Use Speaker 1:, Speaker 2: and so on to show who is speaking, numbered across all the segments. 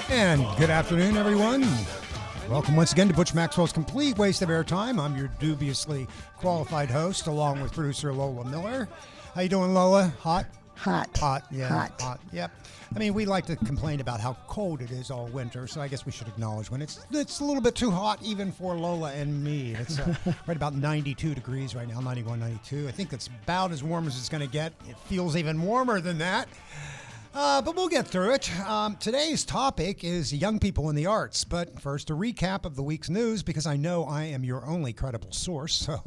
Speaker 1: And good afternoon, everyone. Welcome once again to Butch Maxwell's Complete Waste of Airtime. I'm your dubiously qualified host, along with producer Lola Miller. How you doing, Lola? Hot?
Speaker 2: Hot.
Speaker 1: Yeah. Hot. Yep. I mean, we like to complain about how cold it is all winter, so I guess we should acknowledge when it's a little bit too hot even for Lola and me. It's right about 92 degrees right now, 91, 92. I think it's about as warm as it's going to get. It feels even warmer than that. But we'll get through it. Today's topic is young people in the arts. But first, a recap of the week's news, because I know I am your only credible source. So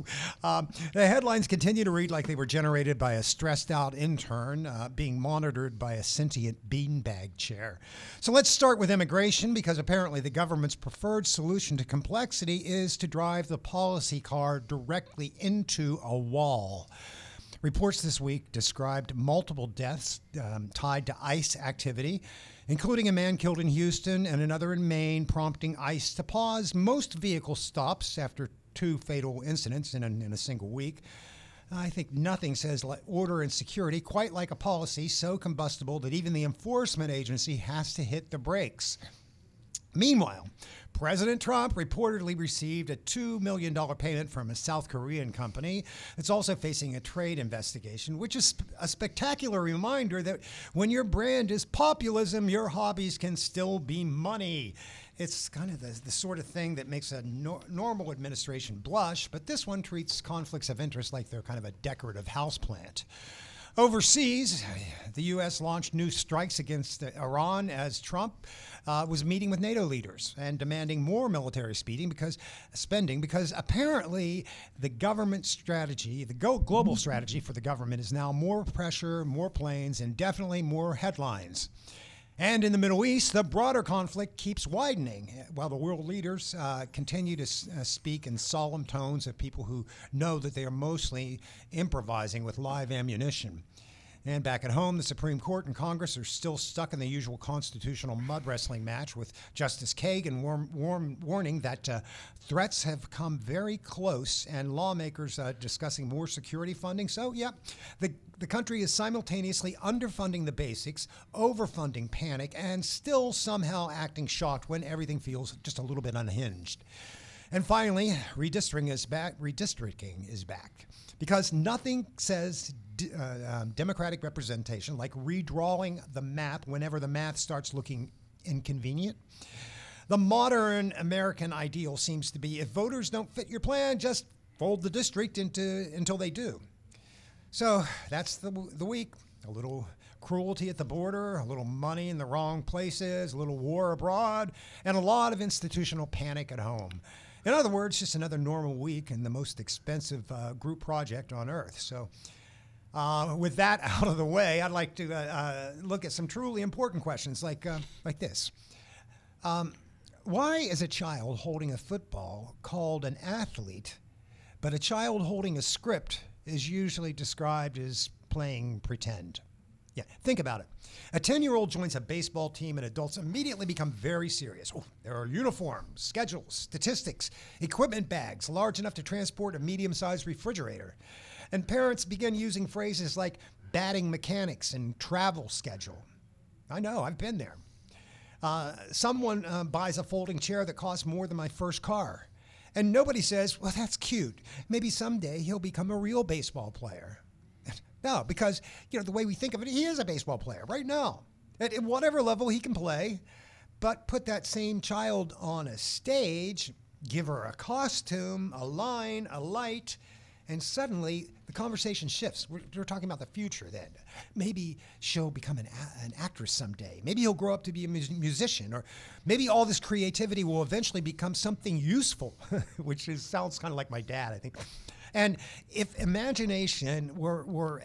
Speaker 1: the headlines continue to read like they were generated by a stressed-out intern being monitored by a sentient beanbag chair. So let's start with immigration, because apparently the government's preferred solution to complexity is to drive the policy car directly into a wall. Reports this week described multiple deaths tied to ICE activity, including a man killed in Houston and another in Maine, prompting ICE to pause most vehicle stops after two fatal incidents in a single week. I think nothing says order and security quite like a policy so combustible that even the enforcement agency has to hit the brakes. Meanwhile, President Trump reportedly received a $2 million payment from a South Korean company. It's also facing a trade investigation, which is a spectacular reminder that when your brand is populism, your hobbies can still be money. It's kind of the sort of thing that makes a normal administration blush, but this one treats conflicts of interest like they're kind of a decorative houseplant. Overseas, the U.S. launched new strikes against Iran as Trump was meeting with NATO leaders and demanding more military spending because apparently the government strategy, the global strategy for the government is now more pressure, more planes, and definitely more headlines. And in the Middle East, the broader conflict keeps widening while the world leaders continue to speak in solemn tones of people who know that they are mostly improvising with live ammunition. And back at home, the Supreme Court and Congress are still stuck in the usual constitutional mud wrestling match, with Justice Kagan warning that threats have come very close and lawmakers discussing more security funding. So, yeah, the country is simultaneously underfunding the basics, overfunding panic, and still somehow acting shocked when everything feels just a little bit unhinged. And finally, redistricting is back. Because nothing says democratic representation like redrawing the map whenever the math starts looking inconvenient. The modern American ideal seems to be, if voters don't fit your plan, just fold the district until they do. So that's the week. A little cruelty at the border, a little money in the wrong places, a little war abroad, and a lot of institutional panic at home. In other words, just another normal week in the most expensive group project on Earth. So with that out of the way, I'd like to look at some truly important questions like this. Why is a child holding a football called an athlete, but a child holding a script is usually described as playing pretend? Yeah, think about it. A 10-year-old joins a baseball team and adults immediately become very serious. Oh, there are uniforms, schedules, statistics, equipment bags large enough to transport a medium-sized refrigerator. And parents begin using phrases like batting mechanics and travel schedule. I know, I've been there. Someone buys a folding chair that costs more than my first car. And nobody says, well, that's cute. Maybe someday he'll become a real baseball player. No, because, the way we think of it, he is a baseball player right now. At whatever level he can play, but put that same child on a stage, give her a costume, a line, a light, and suddenly the conversation shifts. We're talking about the future then. Maybe she'll become an actress someday. Maybe he'll grow up to be a musician, or maybe all this creativity will eventually become something useful, which sounds kind of like my dad, I think. And if imagination were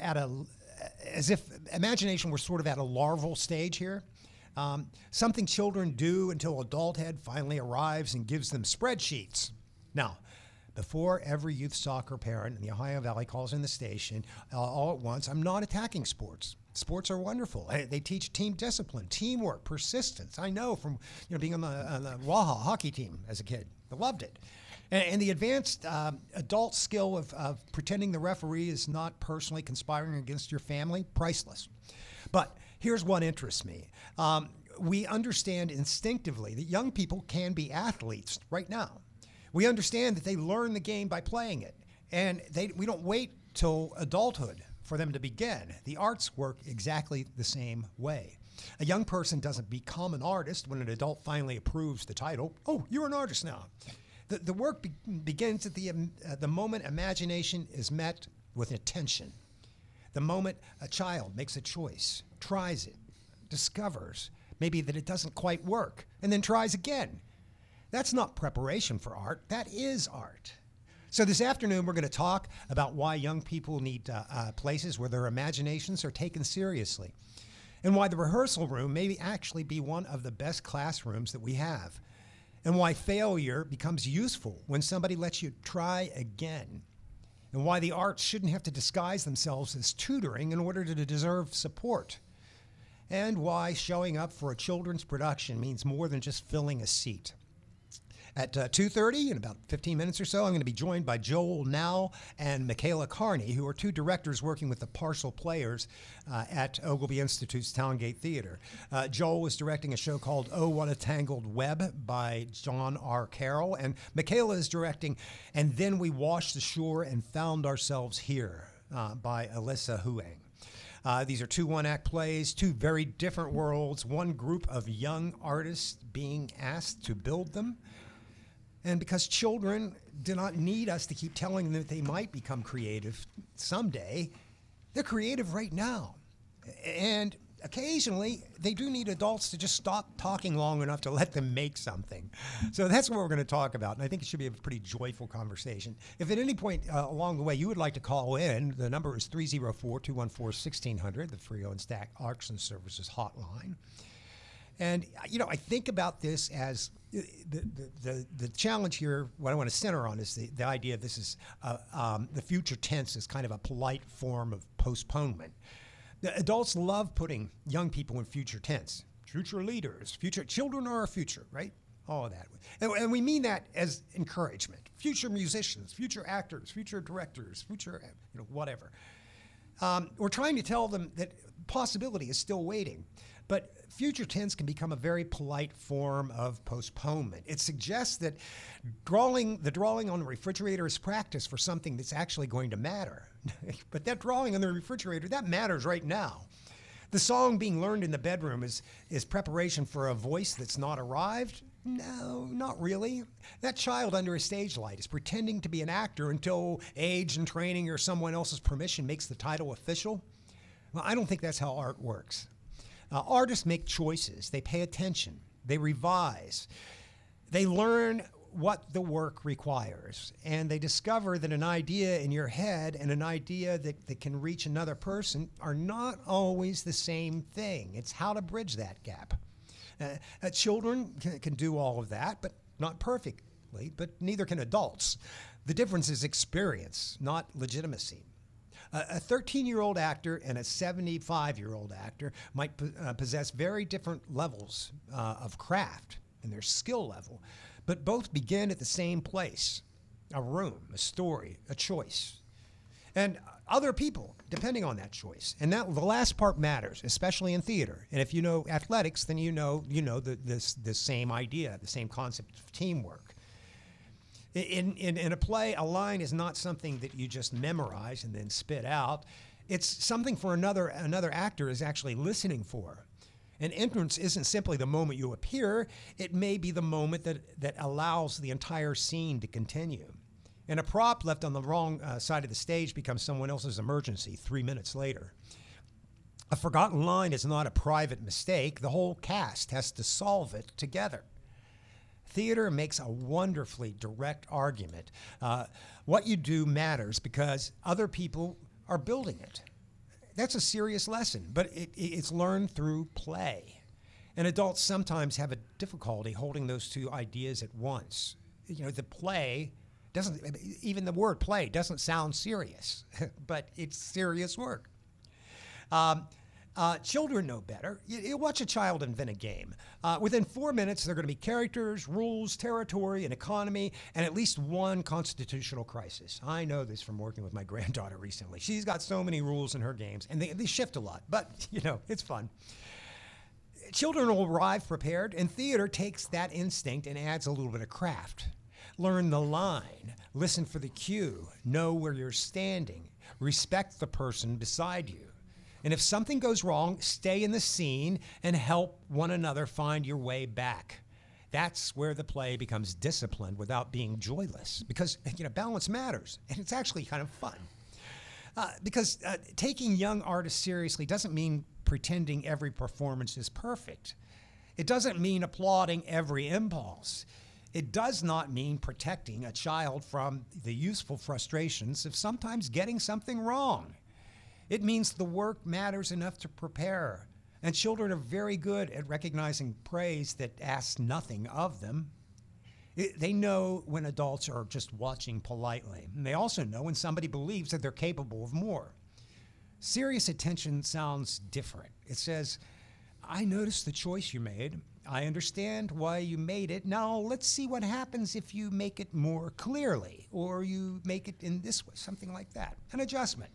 Speaker 1: sort of at a larval stage here, something children do until adulthood finally arrives and gives them spreadsheets. Now, before every youth soccer parent in the Ohio Valley calls in the station all at once, I'm not attacking sports. Sports are wonderful. They teach team discipline, teamwork, persistence. I know from being on the Waha hockey team as a kid. I loved it. And the advanced adult skill of pretending the referee is not personally conspiring against your family, priceless. But here's what interests me. We understand instinctively that young people can be athletes right now. We understand that they learn the game by playing it, and we don't wait till adulthood for them to begin. The arts work exactly the same way. A young person doesn't become an artist when an adult finally approves the title. Oh, you're an artist now. The work begins at the moment imagination is met with attention. The moment a child makes a choice, tries it, discovers maybe that it doesn't quite work, and then tries again. That's not preparation for art, that is art. So this afternoon, we're going to talk about why young people need places where their imaginations are taken seriously, and why the rehearsal room may actually be one of the best classrooms that we have, and why failure becomes useful when somebody lets you try again, and why the arts shouldn't have to disguise themselves as tutoring in order to deserve support, and why showing up for a children's production means more than just filling a seat. At 2:30, in about 15 minutes or so, I'm going to be joined by Joel Now and Michaela Carney, who are two directors working with the Partial Players at Ogilvy Institute's Towngate Theater. Joel is directing a show called Oh, What a Tangled Web by John R. Carroll, and Michaela is directing And Then We Washed the Shore and Found Ourselves Here by Alyssa Huang. These are two one-act plays, two very different worlds, one group of young artists being asked to build them. And because children do not need us to keep telling them that they might become creative someday, they're creative right now. And occasionally, they do need adults to just stop talking long enough to let them make something. So that's what we're going to talk about. And I think it should be a pretty joyful conversation. If at any point along the way you would like to call in, the number is 304-214-1600, the Frio and Stack Arts and Services hotline. And, you know, I think about this as the challenge here. What I want to center on is the idea of this is the future tense is kind of a polite form of postponement. The adults love putting young people in future tense. Future leaders, future children are our future, right? All of that. And we mean that as encouragement. Future musicians, future actors, future directors, future, whatever. We're trying to tell them that possibility is still waiting. But future tense can become a very polite form of postponement. It suggests that the drawing on the refrigerator is practice for something that's actually going to matter. But that drawing on the refrigerator, that matters right now. The song being learned in the bedroom is preparation for a voice that's not arrived? No, not really. That child under a stage light is pretending to be an actor until age and training or someone else's permission makes the title official. Well, I don't think that's how art works. Artists make choices. They pay attention. They revise. They learn what the work requires. And they discover that an idea in your head and an idea that can reach another person are not always the same thing. It's how to bridge that gap. Children can do all of that, but not perfectly, but neither can adults. The difference is experience, not legitimacy. A 13-year-old actor and a 75-year-old actor might possess very different levels of craft in their skill level, but both begin at the same place: a room, a story, a choice, and other people depending on that choice. And that the last part matters, especially in theater. And if you know athletics, then you know the same idea, the same concept of teamwork. In a play, a line is not something that you just memorize and then spit out. It's something for another actor is actually listening for. An entrance isn't simply the moment you appear. It may be the moment that allows the entire scene to continue. And a prop left on the wrong side of the stage becomes someone else's emergency 3 minutes later. A forgotten line is not a private mistake. The whole cast has to solve it together. Theater makes a wonderfully direct argument. What you do matters because other people are building it. That's a serious lesson, but it's learned through play. And adults sometimes have a difficulty holding those two ideas at once. The play doesn't, even the word play doesn't sound serious, but it's serious work. Children know better. You watch a child invent a game. Within 4 minutes, there are going to be characters, rules, territory, an economy, and at least one constitutional crisis. I know this from working with my granddaughter recently. She's got so many rules in her games, and they shift a lot, but, it's fun. Children will arrive prepared, and theater takes that instinct and adds a little bit of craft. Learn the line, listen for the cue, know where you're standing, respect the person beside you. And if something goes wrong, stay in the scene and help one another find your way back. That's where the play becomes disciplined without being joyless, because balance matters, and it's actually kind of fun. Because taking young artists seriously doesn't mean pretending every performance is perfect. It doesn't mean applauding every impulse. It does not mean protecting a child from the useful frustrations of sometimes getting something wrong. It means the work matters enough to prepare, and children are very good at recognizing praise that asks nothing of them. They know when adults are just watching politely, and they also know when somebody believes that they're capable of more. Serious attention sounds different. It says, I noticed the choice you made. I understand why you made it. Now let's see what happens if you make it more clearly, or you make it in this way, something like that. An adjustment.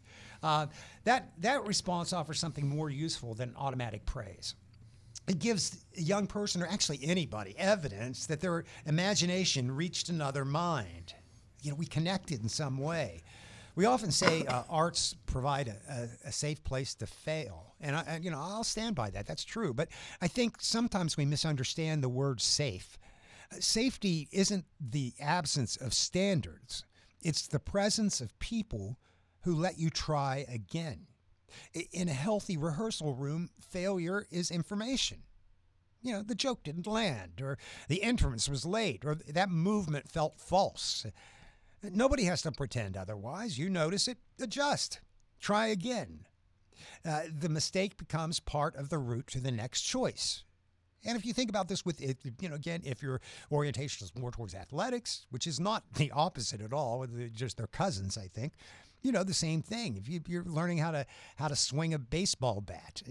Speaker 1: That response offers something more useful than automatic praise. It gives a young person, or actually anybody, evidence that their imagination reached another mind. We connected in some way. We often say arts provide a safe place to fail, and I'll stand by that. That's true. But I think sometimes we misunderstand the word safe. Safety isn't the absence of standards; it's the presence of people who let you try again. In a healthy rehearsal room, failure is information. The joke didn't land, or the entrance was late, or that movement felt false. Nobody has to pretend otherwise. You notice it, adjust, try again. The mistake becomes part of the route to the next choice. And if you think about this with, again, if your orientation is more towards athletics, which is not the opposite at all, just their cousins, I think, the same thing. If you're learning how to swing a baseball bat,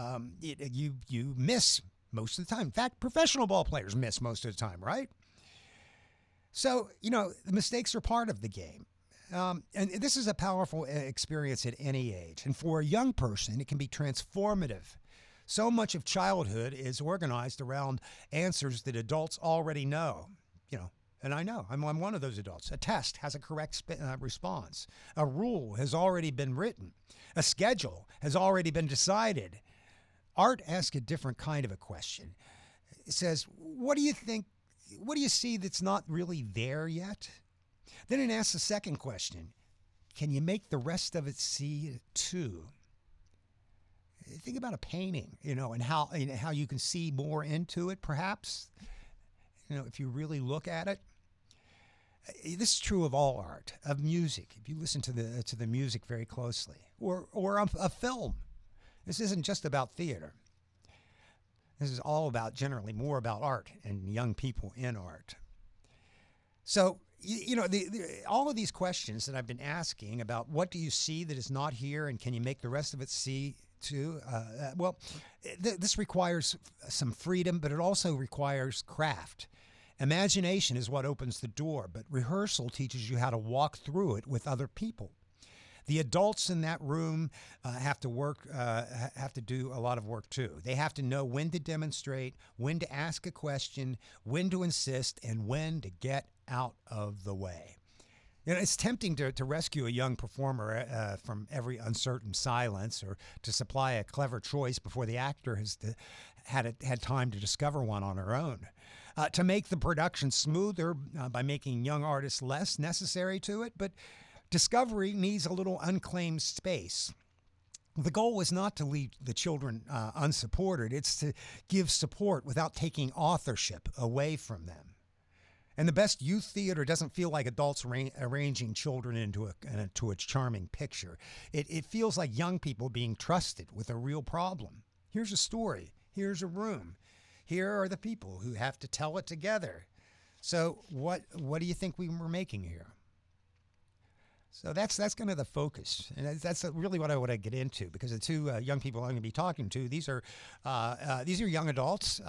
Speaker 1: you miss most of the time. In fact, professional ball players miss most of the time, right? So, the mistakes are part of the game. And this is a powerful experience at any age. And for a young person, it can be transformative. So much of childhood is organized around answers that adults already know. And I know, I'm one of those adults. A test has a correct response. A rule has already been written. A schedule has already been decided. Art asks a different kind of a question. It says, what do you think? What do you see that's not really there yet? Then it asks the second question. Can you make the rest of it see it too? Think about a painting, and how you can see more into it, perhaps, if you really look at it. This is true of all art, of music. If you listen to the music very closely, or a film. This isn't just about theater. This is all about, generally, more about art and young people in art. So, all of these questions that I've been asking about what do you see that is not here, and can you make the rest of it see too? This requires some freedom, but it also requires craft. Imagination is what opens the door, but rehearsal teaches you how to walk through it with other people. The adults in that room have to do a lot of work too. They have to know when to demonstrate, when to ask a question, when to insist, and when to get out of the way. It's tempting to rescue a young performer from every uncertain silence, or to supply a clever choice before the actor has had time to discover one on her own. To make the production smoother by making young artists less necessary to it, but discovery needs a little unclaimed space. The goal is not to leave the children unsupported. It's to give support without taking authorship away from them. And the best youth theater doesn't feel like adults arranging children into a charming picture. It feels like young people being trusted with a real problem. Here's a story. Here's a room. Here are the people who have to tell it together. So what do you think we were making here? So that's kind of the focus, and that's really what I want to get into, because the two young people I'm going to be talking to, these are young adults.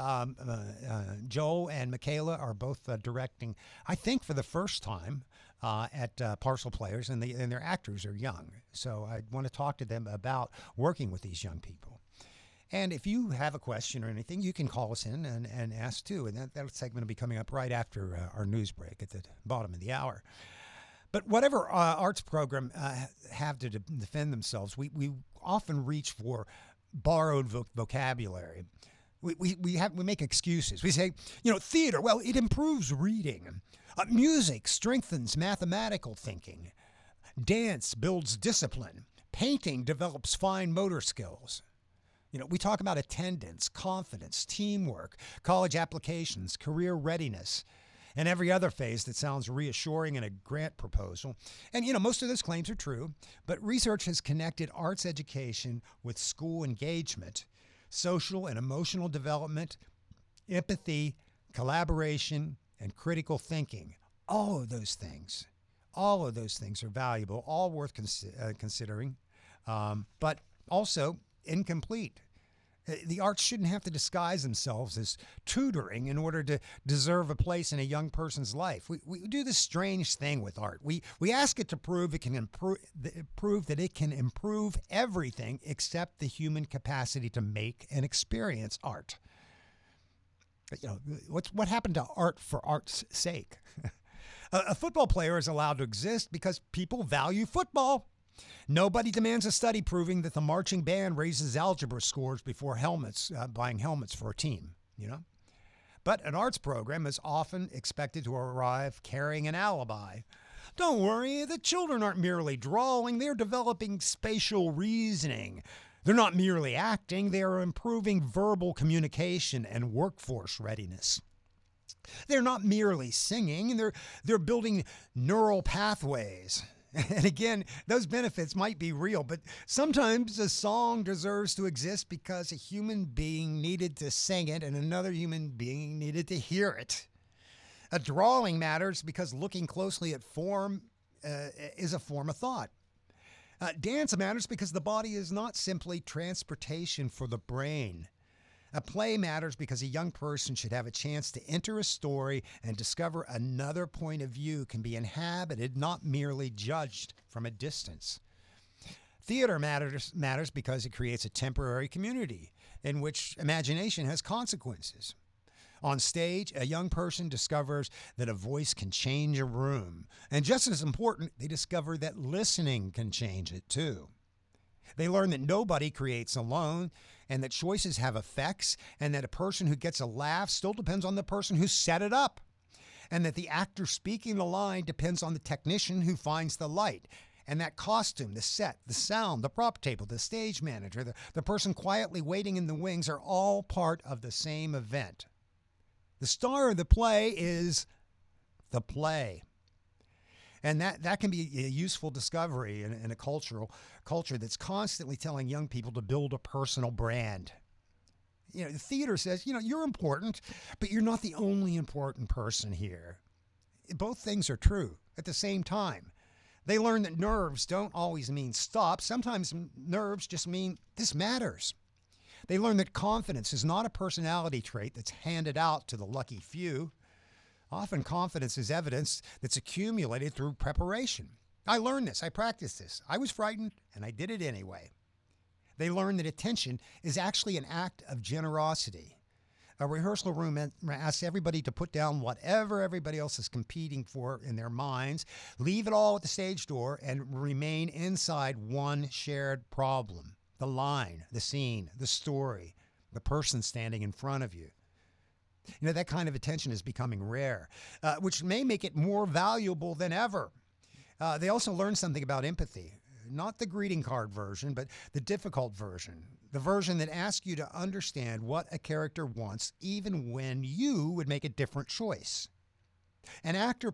Speaker 1: Joel and Michaela are both directing, I think, for the first time at Parcel Players, and their actors are young. So I want to talk to them about working with these young people. And if you have a question or anything, you can call us in and ask too. And that segment will be coming up right after our news break at the bottom of the hour. But whatever arts program have to defend themselves, we often reach for borrowed vocabulary. We make excuses. We say, theater, well, it improves reading. Music strengthens mathematical thinking. Dance builds discipline. Painting develops fine motor skills. We talk about attendance, confidence, teamwork, college applications, career readiness, and every other phase that sounds reassuring in a grant proposal. And, most of those claims are true, but research has connected arts education with school engagement, social and emotional development, empathy, collaboration, and critical thinking. All of those things are valuable, all worth considering, but also incomplete. The arts shouldn't have to disguise themselves as tutoring in order to deserve a place in a young person's life. We do this strange thing with art. We ask it to prove that it can improve everything except the human capacity to make and experience art. What happened to art for art's sake? A football player is allowed to exist because people value football. Nobody demands a study proving that the marching band raises algebra scores before buying helmets for a team, But an arts program is often expected to arrive carrying an alibi. Don't worry, the children aren't merely drawing, they're developing spatial reasoning. They're not merely acting, they are improving verbal communication and workforce readiness. They're not merely singing, they're building neural pathways. And again, those benefits might be real, but sometimes a song deserves to exist because a human being needed to sing it and another human being needed to hear it. A drawing matters because looking closely at form is a form of thought. Dance matters because the body is not simply transportation for the brain. A play matters because a young person should have a chance to enter a story and discover another point of view can be inhabited, not merely judged from a distance. Theater matters because it creates a temporary community in which imagination has consequences. On stage, a young person discovers that a voice can change a room. And just as important, they discover that listening can change it too. They learn that nobody creates alone and that choices have effects and that a person who gets a laugh still depends on the person who set it up and that the actor speaking the line depends on the technician who finds the light and that costume, the set, the sound, the prop table, the stage manager, the person quietly waiting in the wings are all part of the same event. The star of the play is the play. And that can be a useful discovery in a culture that's constantly telling young people to build a personal brand. The theater says, you're important, but you're not the only important person here. Both things are true at the same time. They learn that nerves don't always mean stop. Sometimes nerves just mean this matters. They learn that confidence is not a personality trait that's handed out to the lucky few. Often confidence is evidence that's accumulated through preparation. I learned this, I practiced this, I was frightened, and I did it anyway. They learn that attention is actually an act of generosity. A rehearsal room asks everybody to put down whatever everybody else is competing for in their minds, leave it all at the stage door, and remain inside one shared problem. The line, the scene, the story, the person standing in front of you. That kind of attention is becoming rare, which may make it more valuable than ever. They also learn something about empathy, not the greeting card version, but the difficult version, the version that asks you to understand what a character wants, even when you would make a different choice. An actor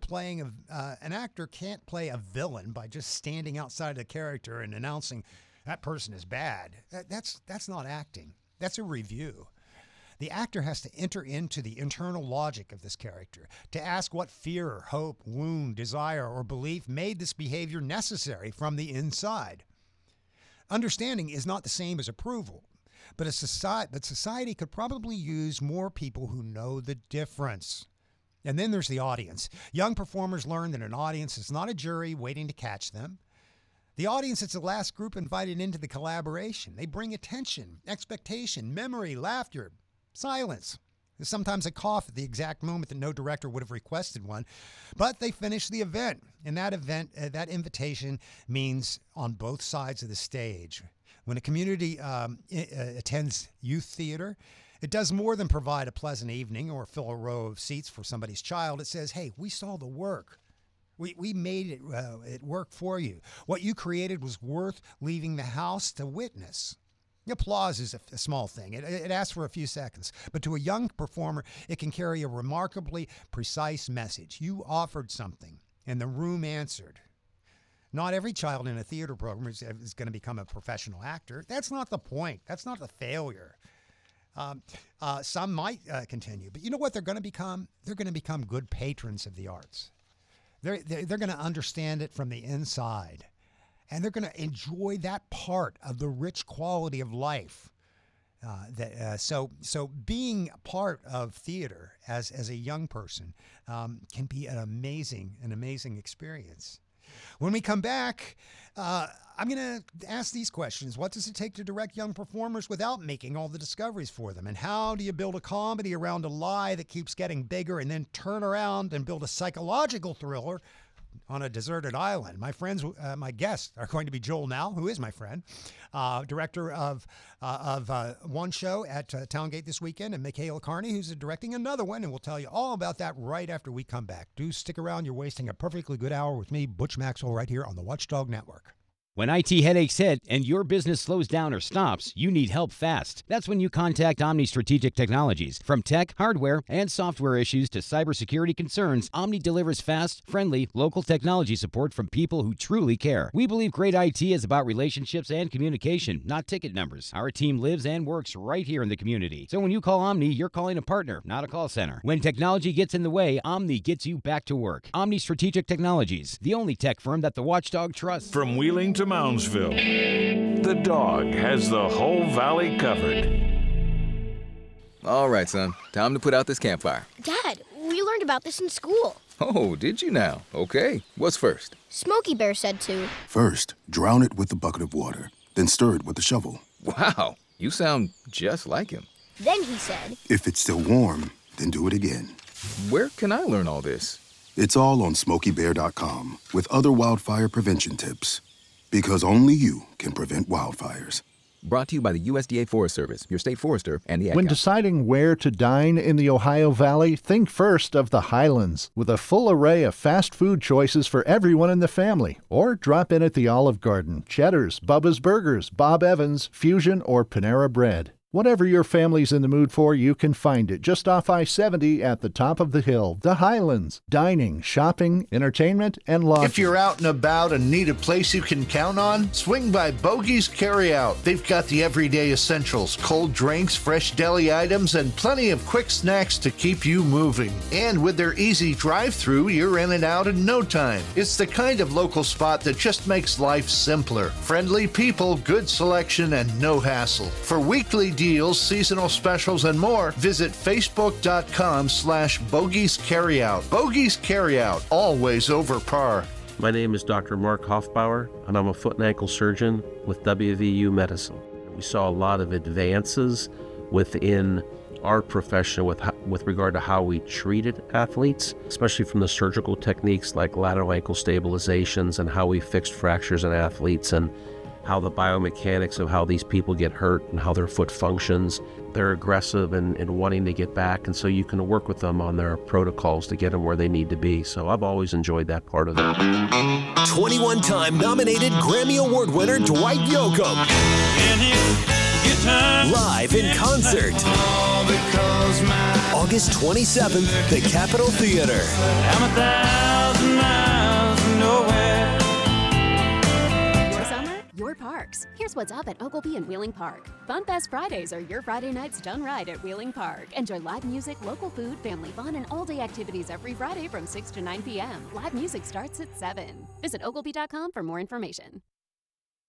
Speaker 1: can't play a villain by just standing outside the character and announcing that person is bad. That's not acting. That's a review. The actor has to enter into the internal logic of this character, to ask what fear, hope, wound, desire, or belief made this behavior necessary from the inside. Understanding is not the same as approval, but society could probably use more people who know the difference. And then there's the audience. Young performers learn that an audience is not a jury waiting to catch them. The audience is the last group invited into the collaboration. They bring attention, expectation, memory, laughter, silence. There's sometimes a cough at the exact moment that no director would have requested one, but they finish the event. And that event, that invitation means on both sides of the stage. When a community attends youth theater, it does more than provide a pleasant evening or fill a row of seats for somebody's child. It says, hey, we saw the work. We made it work for you. What you created was worth leaving the house to witness. Applause is a small thing. It asks for a few seconds. But to a young performer, it can carry a remarkably precise message. You offered something, and the room answered. Not every child in a theater program is going to become a professional actor. That's not the point. That's not the failure. Some might continue. But you know what they're going to become? They're going to become good patrons of the arts. They're going to understand it from the inside. And they're going to enjoy that part of the rich quality of life. So being a part of theater as a young person can be an amazing experience. When we come back, I'm going to ask these questions. What does it take to direct young performers without making all the discoveries for them? And how do you build a comedy around a lie that keeps getting bigger and then turn around and build a psychological thriller on a deserted island? My friends, my guests are going to be Joel Now, who is my friend, director of one show at Towngate this weekend, and Michaela Carney, who's directing another one, and we'll tell you all about that right after we come back. Do stick around. You're wasting a perfectly good hour with me, Butch Maxwell, right here on the Watchdog Network.
Speaker 2: When IT headaches hit and your business slows down or stops, you need help fast. That's when you contact Omni Strategic Technologies. From tech, hardware, and software issues to cybersecurity concerns, Omni delivers fast, friendly, local technology support from people who truly care. We believe great IT is about relationships and communication, not ticket numbers. Our team lives and works right here in the community. So when you call Omni, you're calling a partner, not a call center. When technology gets in the way, Omni gets you back to work. Omni Strategic Technologies, the only tech firm that the Watchdog trusts.
Speaker 3: From Wheeling to Moundsville, the dog has the whole valley covered.
Speaker 4: All right, son. Time to put out this campfire.
Speaker 5: Dad, we learned about this in school.
Speaker 4: Oh, did you now? Okay. What's first?
Speaker 5: Smokey Bear said to.
Speaker 6: First, drown it with a bucket of water, then stir it with a shovel.
Speaker 4: Wow, you sound just like him.
Speaker 5: Then he said,
Speaker 6: If it's still warm, then do it again.
Speaker 4: Where can I learn all this?
Speaker 6: It's all on SmokeyBear.com with other wildfire prevention tips. Because only you can prevent wildfires.
Speaker 4: Brought to you by the USDA Forest Service, your state forester, and the Ad
Speaker 7: When
Speaker 4: Council.
Speaker 7: deciding where to dine in the Ohio Valley, think first of the Highlands, with a full array of fast food choices for everyone in the family. Or drop in at the Olive Garden, Cheddar's, Bubba's Burgers, Bob Evans, Fusion, or Panera Bread. Whatever your family's in the mood for, you can find it just off I-70 at the top of the hill. The Highlands. Dining, shopping, entertainment, and lodging.
Speaker 8: If you're out and about and need a place you can count on, swing by Bogey's Carryout. They've got the everyday essentials, cold drinks, fresh deli items, and plenty of quick snacks to keep you moving. And with their easy drive-thru, you're in and out in no time. It's the kind of local spot that just makes life simpler. Friendly people, good selection, and no hassle. For weekly deals, seasonal specials, and more, visit Facebook.com/Bogey's Carryout. Bogey's Carryout, always over par.
Speaker 9: My name is Dr. Mark Hoffbauer, and I'm a foot and ankle surgeon with WVU Medicine. We saw a lot of advances within our profession with regard to how we treated athletes, especially from the surgical techniques like lateral ankle stabilizations and how we fixed fractures in athletes and how the biomechanics of how these people get hurt and how their foot functions. They're aggressive and wanting to get back, and so you can work with them on their protocols to get them where they need to be. So I've always enjoyed that part of it.
Speaker 10: 21-time nominated Grammy Award winner Dwight Yoakam. Live in concert. August 27th, the Capitol Theater.
Speaker 11: I'm 1,000 miles from nowhere.
Speaker 12: Your parks. Here's what's up at Ogilvy and Wheeling Park. Fun Fest Fridays are your Friday nights done right at Wheeling Park. Enjoy live music, local food, family fun, and all-day activities every Friday from 6 to 9 p.m. Live music starts at 7. Visit Ogilvy.com for more information.